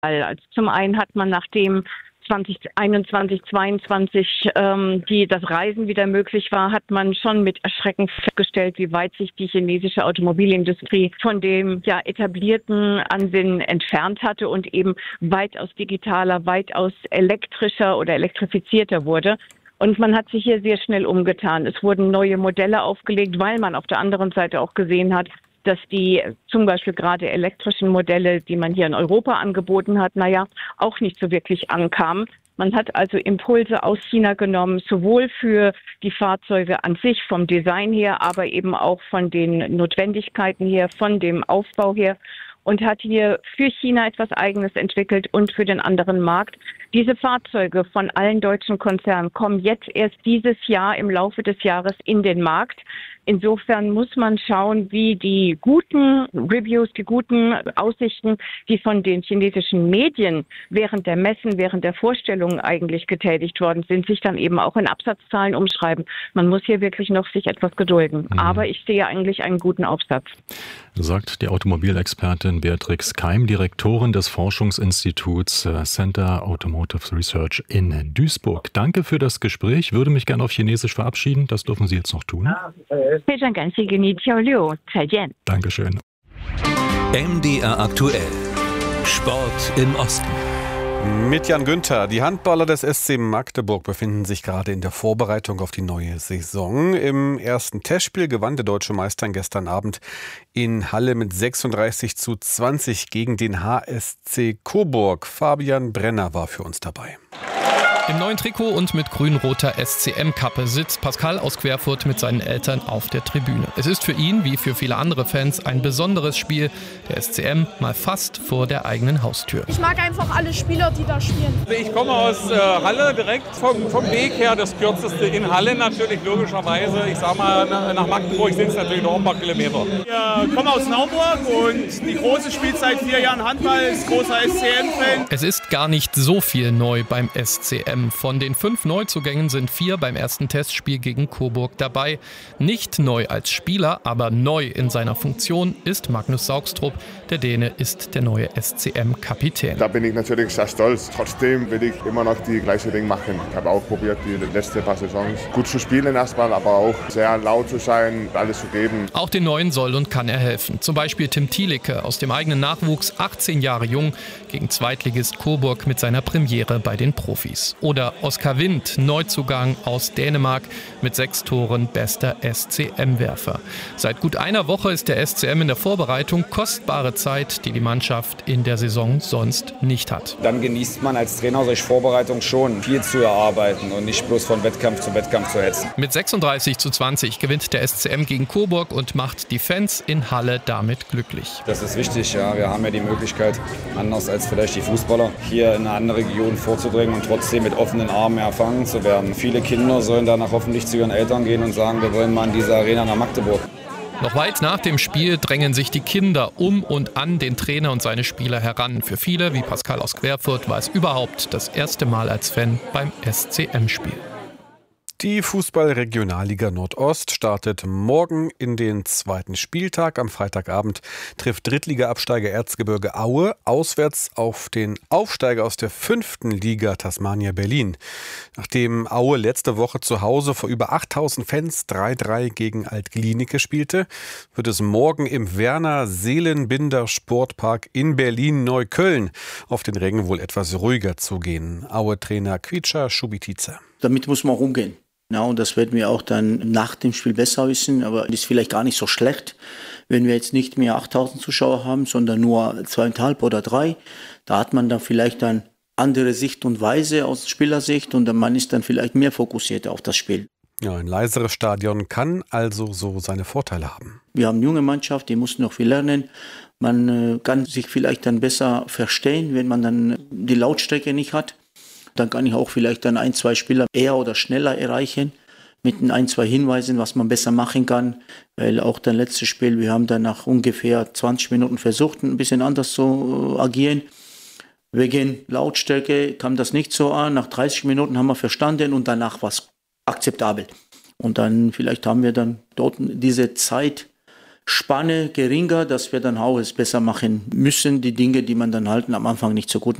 Also zum einen hat man nachdem 2021, 2022 das Reisen wieder möglich war, hat man schon mit Erschrecken festgestellt, wie weit sich die chinesische Automobilindustrie von dem etablierten Ansinnen entfernt hatte und eben weitaus digitaler, weitaus elektrischer oder elektrifizierter wurde. Und man hat sich hier sehr schnell umgetan. Es wurden neue Modelle aufgelegt, weil man auf der anderen Seite auch gesehen hat, dass die zum Beispiel gerade elektrischen Modelle, die man hier in Europa angeboten hat, auch nicht so wirklich ankamen. Man hat also Impulse aus China genommen, sowohl für die Fahrzeuge an sich vom Design her, aber eben auch von den Notwendigkeiten her, von dem Aufbau her und hat hier für China etwas Eigenes entwickelt und für den anderen Markt. Diese Fahrzeuge von allen deutschen Konzernen kommen jetzt erst dieses Jahr im Laufe des Jahres in den Markt. Insofern muss man schauen, wie die guten Reviews, die guten Aussichten, die von den chinesischen Medien während der Messen, während der Vorstellungen eigentlich getätigt worden sind, sich dann eben auch in Absatzzahlen umschreiben. Man muss hier wirklich noch sich etwas gedulden. Aber ich sehe eigentlich einen guten Aufsatz. Sagt die Automobilexpertin Beatrix Keim, Direktorin des Forschungsinstituts Center Automotive Research in Duisburg. Danke für das Gespräch. Würde mich gerne auf Chinesisch verabschieden. Das dürfen Sie jetzt noch tun. Dankeschön. MDR aktuell. Sport im Osten. Mit Jan Günther. Die Handballer des SC Magdeburg befinden sich gerade in der Vorbereitung auf die neue Saison. Im ersten Testspiel gewann der deutsche Meister gestern Abend in Halle mit 36:20 gegen den HSC Coburg. Fabian Brenner war für uns dabei. Im neuen Trikot und mit grün-roter SCM-Kappe sitzt Pascal aus Querfurt mit seinen Eltern auf der Tribüne. Es ist für ihn, wie für viele andere Fans, ein besonderes Spiel. Der SCM mal fast vor der eigenen Haustür. Ich mag einfach alle Spieler, die da spielen. Ich komme aus Halle, direkt vom Weg her, das kürzeste in Halle natürlich, logischerweise. Ich sag mal, nach Magdeburg sind es natürlich noch ein paar Kilometer. Ich komme aus Naumburg und die Große spielt seit 4 Jahren Handball, ist großer SCM-Fan. Es ist gar nicht so viel neu beim SCM. Von den 5 Neuzugängen sind 4 beim ersten Testspiel gegen Coburg dabei. Nicht neu als Spieler, aber neu in seiner Funktion ist Magnus Saugstrup. Der Däne ist der neue SCM-Kapitän. Da bin ich natürlich sehr stolz. Trotzdem will ich immer noch die gleiche Dinge machen. Ich habe auch probiert, die letzten paar Saisons gut zu spielen erstmal, aber auch sehr laut zu sein, alles zu geben. Auch den Neuen soll und kann er helfen. Zum Beispiel Tim Thielicke aus dem eigenen Nachwuchs, 18 Jahre jung, gegen Zweitligist Coburg mit seiner Premiere bei den Profis. Oder Oskar Wind, Neuzugang aus Dänemark, mit 6 Toren bester SCM-Werfer. Seit gut einer Woche ist der SCM in der Vorbereitung, kostbare Zeit, die die Mannschaft in der Saison sonst nicht hat. Dann genießt man als Trainer solche Vorbereitung schon, viel zu erarbeiten und nicht bloß von Wettkampf zu Wettkampf zu hetzen. Mit 36:20 gewinnt der SCM gegen Coburg und macht die Fans in Halle damit glücklich. Das ist wichtig, ja. Wir haben ja die Möglichkeit, anders als vielleicht die Fußballer, hier in eine andere Region vorzudringen und trotzdem mit offenen Armen empfangen zu werden. Viele Kinder sollen danach hoffentlich zu ihren Eltern gehen und sagen, wir wollen mal in diese Arena nach Magdeburg. Noch weit nach dem Spiel drängen sich die Kinder um und an den Trainer und seine Spieler heran. Für viele, wie Pascal aus Querfurt, war es überhaupt das erste Mal als Fan beim SCM-Spiel. Die Fußball-Regionalliga Nordost startet morgen in den 2. Spieltag. Am Freitagabend trifft Drittliga-Absteiger Erzgebirge Aue auswärts auf den Aufsteiger aus der 5. Liga Tasmania Berlin. Nachdem Aue letzte Woche zu Hause vor über 8000 Fans 3:3 gegen Alt-Glienicke spielte, wird es morgen im Werner-Seelenbinder-Sportpark in Berlin-Neukölln auf den Rängen wohl etwas ruhiger zugehen. Aue-Trainer Kvica Schubitice. Damit muss man rumgehen. Ja, und das werden wir auch dann nach dem Spiel besser wissen. Aber es ist vielleicht gar nicht so schlecht, wenn wir jetzt nicht mehr 8000 Zuschauer haben, sondern nur 2,5 oder 3. Da hat man dann vielleicht eine andere Sicht und Weise aus Spielersicht und man ist dann vielleicht mehr fokussiert auf das Spiel. Ja, ein leiseres Stadion kann also so seine Vorteile haben. Wir haben eine junge Mannschaft, die muss noch viel lernen. Man kann sich vielleicht dann besser verstehen, wenn man dann die Lautstärke nicht hat. Dann kann ich auch vielleicht dann 1, 2 Spieler eher oder schneller erreichen mit 1, 2 Hinweisen, was man besser machen kann. Weil auch das letzte Spiel, wir haben dann nach ungefähr 20 Minuten versucht, ein bisschen anders zu agieren. Wegen Lautstärke kam das nicht so an. Nach 30 Minuten haben wir verstanden und danach war es akzeptabel. Und dann vielleicht haben wir dann dort diese Zeit Spanne geringer, dass wir dann auch es besser machen müssen, die Dinge, die man dann halt am Anfang nicht so gut